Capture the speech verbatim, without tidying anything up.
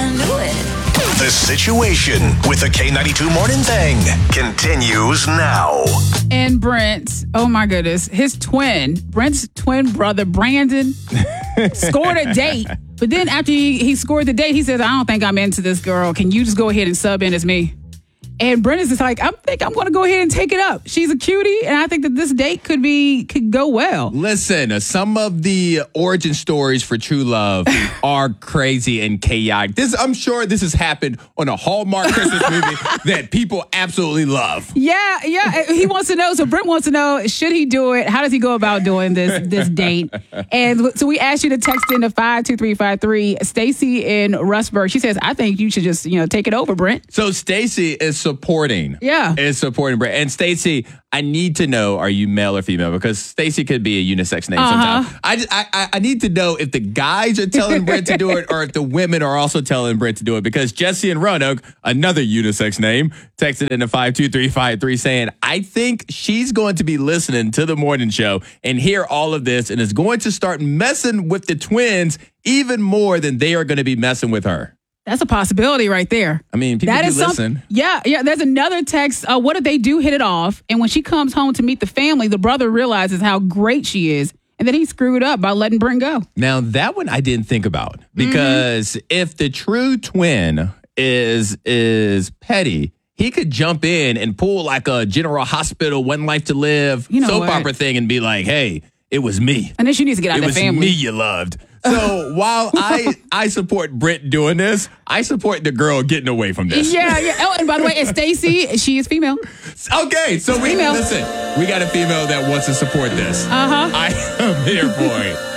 into it. The Situation with the K ninety-two Morning Thing continues now. And Brent, oh my goodness, his twin, Brent's twin brother, Brandon, scored a date. But then after he, he scored the date, he says, I don't think I'm into this girl. Can you just go ahead and sub in as me? And Brent is just like, I think I'm going to go ahead and take it up. She's a cutie, and I think that this date could be could go well. Listen, uh, some of the origin stories for true love are crazy and chaotic. This, I'm sure this has happened on a Hallmark Christmas movie that people absolutely love. Yeah, yeah. He wants to know. So Brent wants to know, should he do it? How does he go about doing this this date? And so we asked you to text in to five two three five three. Stacy in Rustburg, she says, I think you should just, you know, take it over, Brent. So Stacy is supporting. Yeah. Is supporting Brent. And Stacy, I need to know, are you male or female? Because Stacy could be a unisex name uh-huh. sometimes. I, just, I, I need to know if the guys are telling Brent to do it or if the women are also telling Brent to do it. Because Jesse and Roanoke, another unisex name, texted into five two three five three saying, I think she's going to be listening to the morning show and hear all of this and is going to start messing with the twins even more than they are going to be messing with her. That's a possibility right there. I mean, people that do is listen. Some, yeah, yeah. There's another text. Uh, what if they do hit it off? And when she comes home to meet the family, the brother realizes how great she is. And then he screwed up by letting Brent go. Now, that one I didn't think about. Because mm-hmm. if the true twin is is petty, he could jump in and pull like a General Hospital, One Life to Live you know soap what? opera thing and be like, hey, it was me. And then she needs to get out it of the family. It was me you loved. So while I I support Brent doing this, I support the girl getting away from this. Yeah, yeah. Oh, and by the way, it's Stacy. She is female. Okay, so we female. listen. We got a female that wants to support this. Uh huh. I am here for it.